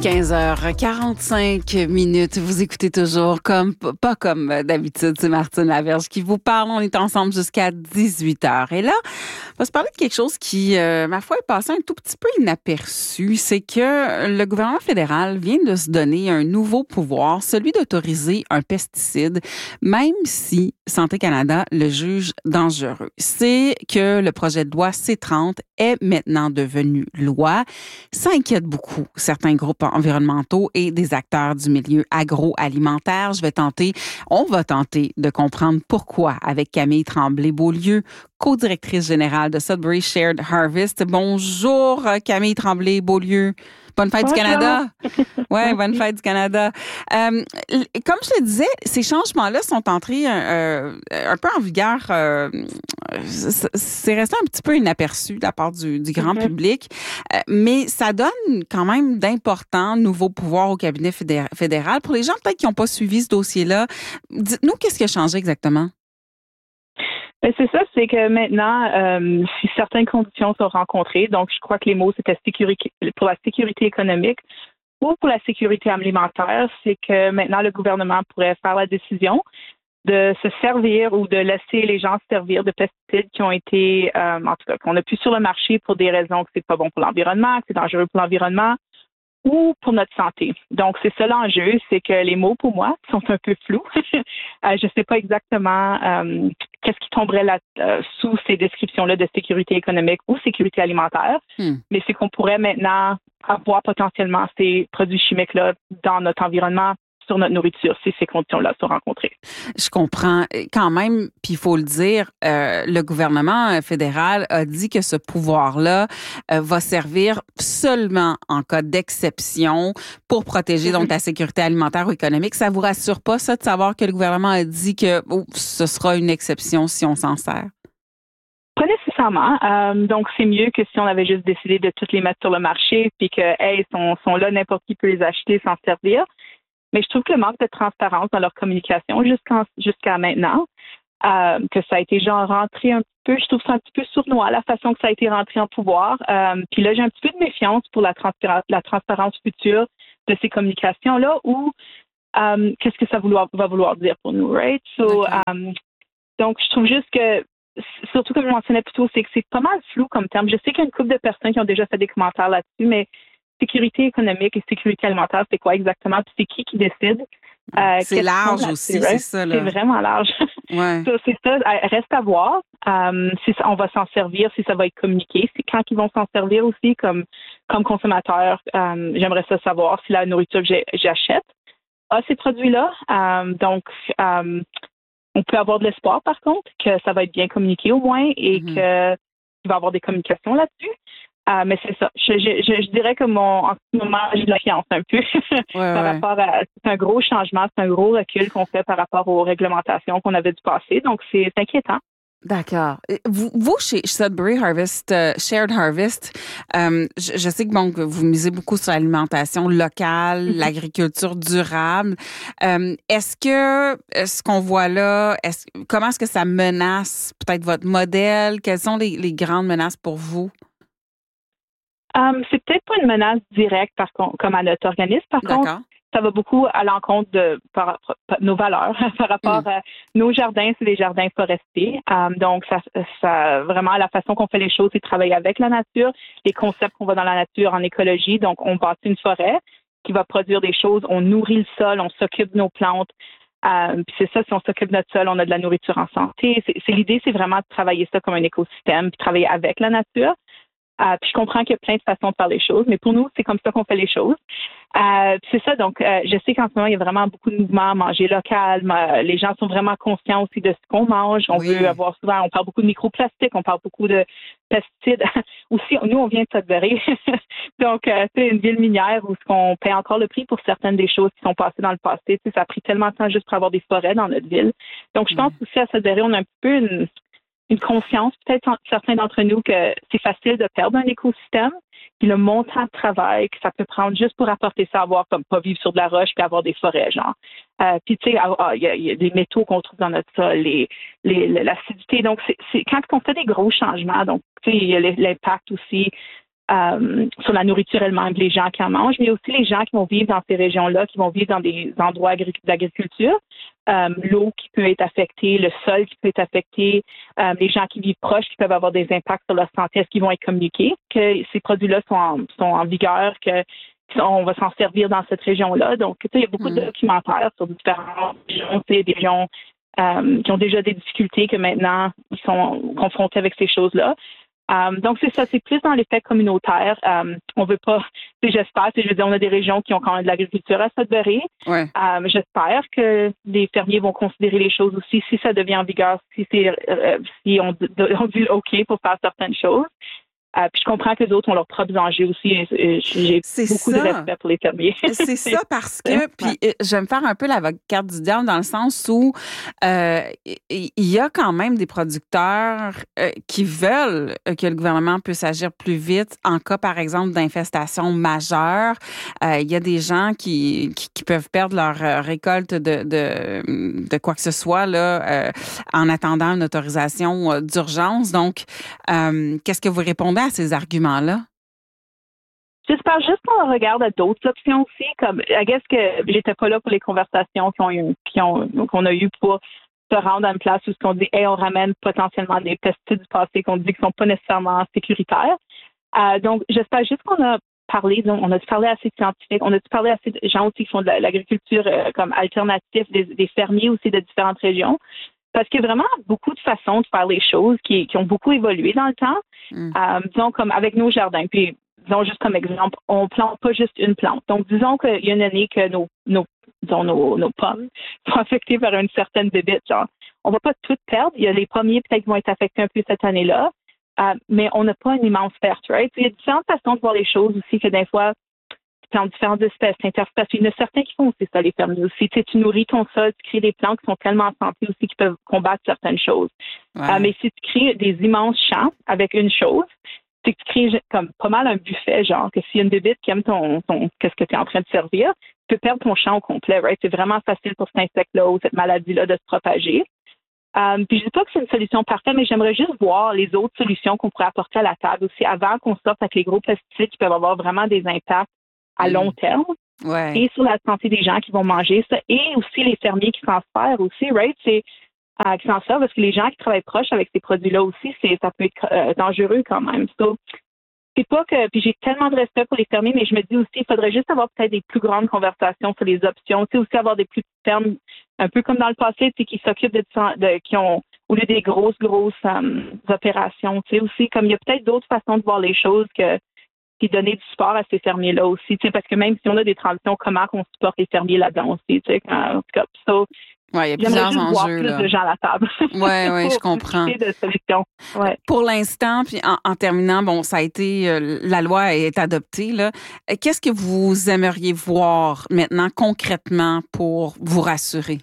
15h45. Vous écoutez toujours pas comme d'habitude, c'est Martine Laverge qui vous parle. On est ensemble jusqu'à 18h. Et là, on va se parler de quelque chose qui, ma foi, est passé un tout petit peu inaperçu. C'est que le gouvernement fédéral vient de se donner un nouveau pouvoir, celui d'autoriser un pesticide, même si Santé Canada le juge dangereux. C'est que le projet de loi C-30 est maintenant devenu loi. Ça inquiète beaucoup certains groupes environnementaux et des acteurs du milieu agroalimentaire. On va tenter de comprendre pourquoi avec Camille Tremblay-Beaulieu, co-directrice générale de Sudbury Shared Harvest. Bonjour Camille Tremblay-Beaulieu. Bonne fête du Canada. Ouais, bonne fête du Canada. Comme je le disais, ces changements-là sont entrés un peu en vigueur. C'est resté un petit peu inaperçu de la part du grand public, mais ça donne quand même d'importants nouveaux pouvoirs au cabinet fédéral. Pour les gens peut-être qui n'ont pas suivi ce dossier-là, dites-nous qu'est-ce qui a changé exactement? Ben c'est ça, c'est que maintenant, si certaines conditions sont rencontrées, donc je crois que les mots c'était pour la sécurité économique ou pour la sécurité alimentaire, c'est que maintenant le gouvernement pourrait faire la décision de se servir ou de laisser les gens se servir de pesticides qui ont été, en tout cas, qu'on a plus sur le marché pour des raisons que c'est pas bon pour l'environnement, que c'est dangereux pour l'environnement ou pour notre santé. Donc, c'est ça l'enjeu, c'est que les mots, pour moi, sont un peu flous. Je ne sais pas exactement qu'est-ce qui tomberait là, sous ces descriptions-là de sécurité économique ou sécurité alimentaire, mais c'est qu'on pourrait maintenant avoir potentiellement ces produits chimiques-là dans notre environnement, sur notre nourriture, si ces conditions-là sont rencontrées. Je comprends quand même, puis il faut le dire, le gouvernement fédéral a dit que ce pouvoir-là va servir seulement en cas d'exception pour protéger donc la sécurité alimentaire ou économique. Ça vous rassure pas, ça, de savoir que le gouvernement a dit que ce sera une exception si on s'en sert? Pas nécessairement. Donc, c'est mieux que si on avait juste décidé de toutes les mettre sur le marché puis que, hey, sont là, n'importe qui peut les acheter, s'en servir. Mais je trouve que le manque de transparence dans leur communication jusqu'à maintenant, que ça a été genre rentré un peu, je trouve ça un petit peu sournois, la façon que ça a été rentré en pouvoir. Puis là, j'ai un petit peu de méfiance pour la transparence future de ces communications-là ou qu'est-ce que ça va vouloir dire pour nous, right? So, donc, je trouve juste que, surtout comme je mentionnais plus tôt, c'est que c'est pas mal flou comme terme. Je sais qu'il y a une couple de personnes qui ont déjà fait des commentaires là-dessus, mais sécurité économique et sécurité alimentaire, c'est quoi exactement? Puis c'est qui décide? C'est large aussi, c'est ça. Là. C'est vraiment large. Ouais. C'est ça, reste à voir si on va s'en servir, si ça va être communiqué. C'est quand ils vont s'en servir aussi comme consommateur. J'aimerais ça savoir si la nourriture que j'achète a ces produits-là. Donc, on peut avoir de l'espoir, par contre, que ça va être bien communiqué au moins et qu'il va y avoir des communications là-dessus. Mais c'est ça. Je dirais que en ce moment, j'ai de la fiance un peu rapport à. C'est un gros changement, c'est un gros recul qu'on fait par rapport aux réglementations qu'on avait dû passer. Donc, c'est inquiétant. D'accord. Vous chez Sudbury Harvest, Shared Harvest, je sais que vous misez beaucoup sur l'alimentation locale, l'agriculture durable. Est-ce que ce qu'on voit là, comment est-ce que ça menace peut-être votre modèle? Quelles sont les grandes menaces pour vous? C'est peut-être pas une menace directe comme à notre organisme. Par contre, ça va beaucoup à l'encontre de nos valeurs par rapport à nos jardins, c'est des jardins forestiers. Donc, ça vraiment la façon qu'on fait les choses, c'est travailler avec la nature, les concepts qu'on voit dans la nature en écologie. Donc, on bâtit une forêt qui va produire des choses, on nourrit le sol, on s'occupe de nos plantes. Puis c'est ça, si on s'occupe de notre sol, on a de la nourriture en santé. L'idée, c'est vraiment de travailler ça comme un écosystème, puis travailler avec la nature. Puis je comprends qu'il y a plein de façons de faire les choses, mais pour nous, c'est comme ça qu'on fait les choses. C'est ça, donc je sais qu'en ce moment, il y a vraiment beaucoup de mouvements à manger local. Les gens sont vraiment conscients aussi de ce qu'on mange. On veut avoir souvent, on parle beaucoup de microplastiques, on parle beaucoup de pesticides. Aussi, nous, on vient de Sudbury. Donc, c'est une ville minière où on paie encore le prix pour certaines des choses qui sont passées dans le passé. Ça a pris tellement de temps juste pour avoir des forêts dans notre ville. Donc, je pense aussi à Sudbury, on a un peu une conscience, peut-être certains d'entre nous, que c'est facile de perdre un écosystème, puis le montant de travail que ça peut prendre juste pour apporter ça, avoir comme pas vivre sur de la roche puis avoir des forêts, genre. Puis tu sais, il y a des métaux qu'on trouve dans notre sol, l'acidité. Donc, c'est quand on fait des gros changements, donc tu sais, il y a l'impact aussi sur la nourriture elle-même, les gens qui en mangent, mais aussi les gens qui vont vivre dans ces régions-là, qui vont vivre dans des endroits d'agriculture, l'eau qui peut être affectée, le sol qui peut être affecté, les gens qui vivent proches qui peuvent avoir des impacts sur leur santé, est-ce qu'ils vont être communiqués, que ces produits-là sont en vigueur, on va s'en servir dans cette région-là. Donc, il y a beaucoup de documentaires sur différentes régions, des régions qui ont déjà des difficultés que maintenant, ils sont confrontés avec ces choses-là. Donc, c'est ça, c'est plus dans l'effet communautaire. On veut pas, j'espère, je veux dire, on a des régions qui ont quand même de l'agriculture à Sudbury. Ouais. J'espère que les fermiers vont considérer les choses aussi si ça devient en vigueur, si on dit OK pour faire certaines choses. Puis je comprends que les autres ont leurs propres enjeux aussi. J'ai beaucoup de respect pour les fermiers. C'est ça parce que, puis je vais me faire un peu l'avocate du diable dans le sens où il y a quand même des producteurs qui veulent que le gouvernement puisse agir plus vite en cas, par exemple, d'infestation majeure. Il y a des gens qui peuvent perdre leur récolte de quoi que ce soit là, en attendant une autorisation d'urgence. Donc, qu'est-ce que vous répondez à ces arguments-là? J'espère juste qu'on regarde à d'autres options aussi, comme I guess que j'étais pas là pour les conversations qu'on a eues pour se rendre à une place où on dit on ramène potentiellement des pesticides du passé qu'on dit qui sont pas nécessairement sécuritaires. Donc j'espère juste qu'on a parlé, on a dû parler assez de scientifiques, on a dû parler assez de gens aussi qui font de l'agriculture comme alternative, des fermiers aussi de différentes régions. Parce qu'il y a vraiment beaucoup de façons de faire les choses qui ont beaucoup évolué dans le temps. Disons, comme avec nos jardins. Puis, disons, juste comme exemple, on plante pas juste une plante. Donc, disons qu'il y a une année que nos pommes sont affectées par une certaine bébite. Genre, on va pas tout perdre. Il y a les premiers peut-être qui vont être affectés un peu cette année-là. Mais on n'a pas une immense perte, right? Il y a différentes façons de voir les choses aussi que des fois, dans différentes espèces, interprétations. Il y en a certains qui font aussi ça, les fermiers aussi. Tu nourris ton sol, tu crées des plantes qui sont tellement en santé aussi qui peuvent combattre certaines choses. Ouais. Mais si tu crées des immenses champs avec une chose, c'est que tu crées comme pas mal un buffet, genre que s'il y a une bébite qui aime ton qu'est-ce que tu es en train de servir, tu peux perdre ton champ au complet, right? C'est vraiment facile pour cet insecte-là ou cette maladie-là de se propager. Puis je dis pas que c'est une solution parfaite, mais j'aimerais juste voir les autres solutions qu'on pourrait apporter à la table aussi avant qu'on sorte avec les gros pesticides qui peuvent avoir vraiment des impacts à long terme, et sur la santé des gens qui vont manger ça, et aussi les fermiers qui s'en servent aussi, right? C'est qui s'en servent parce que les gens qui travaillent proches avec ces produits-là aussi, ça peut être dangereux quand même. So, c'est pas que, puis j'ai tellement de respect pour les fermiers, mais je me dis aussi, il faudrait juste avoir peut-être des plus grandes conversations sur les options, tu sais, aussi avoir des plus petites fermes, un peu comme dans le passé, tu sais, qui s'occupent qui ont, au lieu des grosses opérations, tu sais, aussi, comme il y a peut-être d'autres façons de voir les choses puis donner du support à ces fermiers-là aussi, tu sais, parce que même si on a des transitions, comment on supporte les fermiers là-dedans aussi, tu sais, en tout cas, il y a plusieurs enjeux, voir plus de gens à la table. Oui, je comprends. De solutions. Ouais. Pour l'instant, puis en terminant, bon, ça a été, la loi est adoptée, là. Qu'est-ce que vous aimeriez voir maintenant concrètement pour vous rassurer?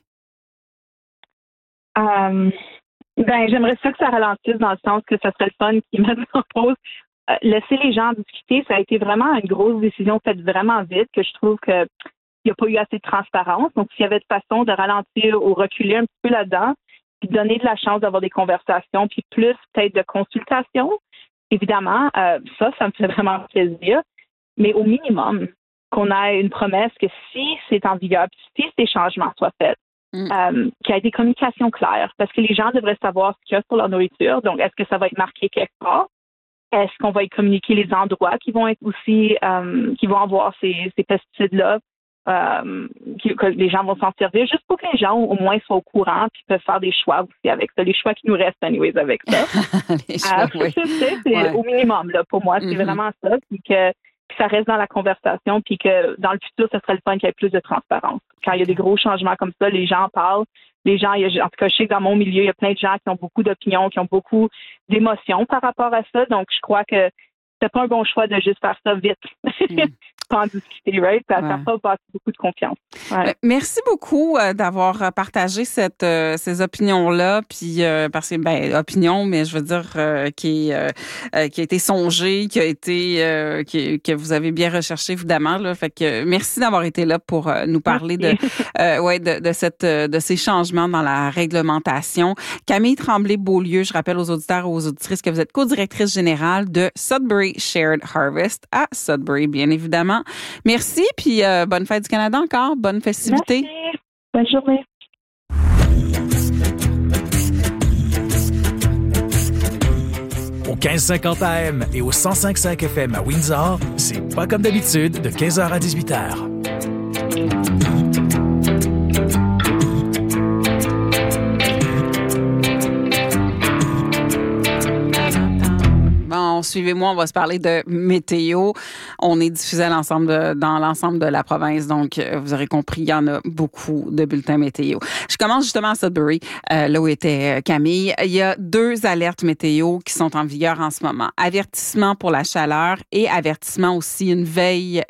J'aimerais ça que ça ralentisse dans le sens que ça serait le fun qu'ils mettent en pause. Laisser les gens discuter, ça a été vraiment une grosse décision faite vraiment vite, que je trouve qu'il n'y a pas eu assez de transparence. Donc, s'il y avait de façon de ralentir ou reculer un petit peu là-dedans, puis donner de la chance d'avoir des conversations, puis plus peut-être de consultations, évidemment, ça me fait vraiment plaisir. Mais au minimum, qu'on ait une promesse que si c'est en vigueur, puis si ces changements soient faits, qu'il y ait des communications claires, parce que les gens devraient savoir ce qu'il y a sur leur nourriture. Donc, est-ce que ça va être marqué quelque part? Est-ce qu'on va y communiquer les endroits qui vont être aussi, qui vont avoir ces pesticides-là, que les gens vont s'en servir, juste pour que les gens au moins soient au courant puis peuvent faire des choix aussi avec ça. Les choix qui nous restent, anyways, avec ça. Les choix, oui. C'est au minimum, là, pour moi. C'est vraiment ça. Puis que ça reste dans la conversation puis que dans le futur, ce serait le fun qu'il y ait plus de transparence. Quand il y a des gros changements comme ça, les gens en parlent. Les gens, en tout cas, je sais que dans mon milieu, il y a plein de gens qui ont beaucoup d'opinions, qui ont beaucoup d'émotions par rapport à ça. Donc, je crois que c'est pas un bon choix de juste faire ça vite. pas en discuter, right? Ça n'a pas bâti beaucoup de confiance. Ouais. Merci beaucoup d'avoir partagé ces opinions-là, puis parce que opinion, mais je veux dire qui a été songée, que vous avez bien recherché évidemment là. Fait que merci d'avoir été là pour nous parler de ces changements dans la réglementation. Camille Tremblay-Beaulieu, je rappelle aux auditeurs et aux auditrices que vous êtes co-directrice générale de Sudbury Shared Harvest à Sudbury, bien évidemment. Merci, puis bonne fête du Canada encore, bonne festivité. Merci. Bonne journée. Au 1550 AM et au 105.5 FM à Windsor, c'est pas comme d'habitude de 15h à 18h. Bon, suivez-moi, on va se parler de météo. On est diffusé dans l'ensemble de la province, donc vous aurez compris, il y en a beaucoup de bulletins météo. Je commence justement à Sudbury, là où était Camille. Il y a 2 alertes météo qui sont en vigueur en ce moment. Avertissement pour la chaleur et avertissement aussi une veille,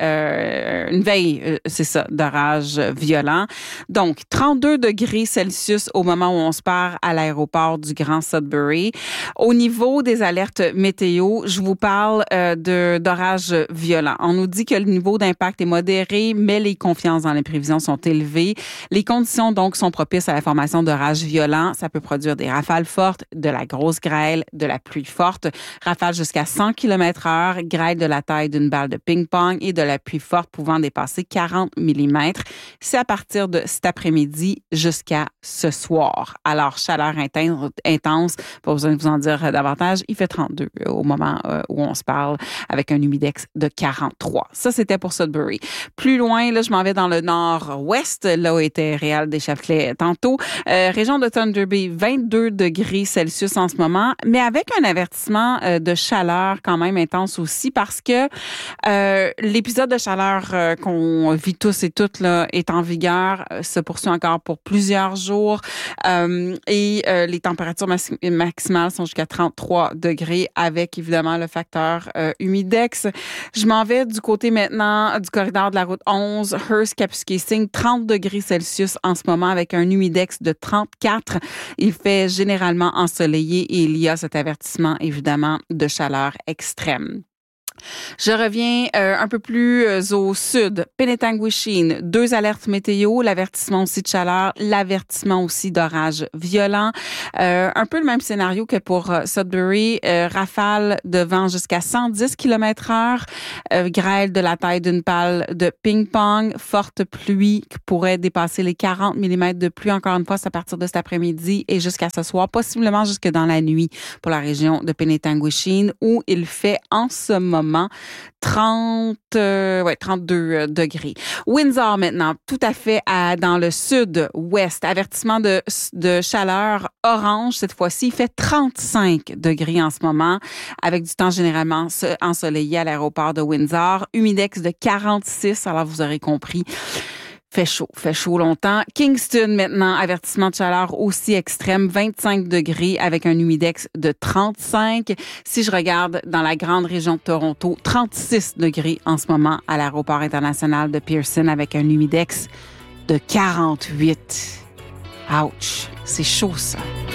c'est ça, d'orage violent. Donc, 32 degrés Celsius au moment où on se part à l'aéroport du Grand Sudbury. Au niveau des alertes météo, je vous parle d'orages violents. On nous dit que le niveau d'impact est modéré, mais les confiances dans les prévisions sont élevées. Les conditions, donc, sont propices à la formation d'orages violents. Ça peut produire des rafales fortes, de la grosse grêle, de la pluie forte, rafales jusqu'à 100 km/h, grêle de la taille d'une balle de ping-pong et de la pluie forte pouvant dépasser 40 mm. C'est à partir de cet après-midi jusqu'à ce soir. Alors, chaleur intense, pas besoin de vous en dire davantage, il fait 32 au moment où on se parle, avec un humidex de 43. Ça, c'était pour Sudbury. Plus loin, là, je m'en vais dans le nord-ouest, là où était Réal des Châtelets tantôt. Région de Thunder Bay, 22 degrés Celsius en ce moment, mais avec un avertissement de chaleur quand même intense aussi, parce que l'épisode de chaleur qu'on vit tous et toutes là, est en vigueur, se poursuit encore pour plusieurs jours, et les températures maximales sont jusqu'à 33 degrés avec évidemment le facteur humidex. Je m'en vais du côté maintenant du corridor de la route 11, Hearst-Kapuskasing, 30 degrés Celsius en ce moment avec un humidex de 34. Il fait généralement ensoleillé et il y a cet avertissement évidemment de chaleur extrême. Je reviens un peu plus au sud. Penetanguishene, 2 alertes météo, l'avertissement aussi de chaleur, l'avertissement aussi d'orage violent. Un peu le même scénario que pour Sudbury. Rafale de vent jusqu'à 110 km/h, grêle de la taille d'une balle de ping-pong, forte pluie qui pourrait dépasser les 40 mm de pluie. Encore une fois, c'est à partir de cet après-midi et jusqu'à ce soir, possiblement jusque dans la nuit pour la région de Penetanguishene où il fait en ce moment 32 degrés. Windsor maintenant, tout à fait dans le sud-ouest. Avertissement de chaleur orange cette fois-ci. Il fait 35 degrés en ce moment avec du temps généralement ensoleillé à l'aéroport de Windsor. Humidex de 46, alors vous aurez compris. Fait chaud longtemps. Kingston, maintenant, avertissement de chaleur aussi extrême, 25 degrés avec un humidex de 35. Si je regarde dans la grande région de Toronto, 36 degrés en ce moment à l'aéroport international de Pearson avec un humidex de 48. Ouch, c'est chaud ça.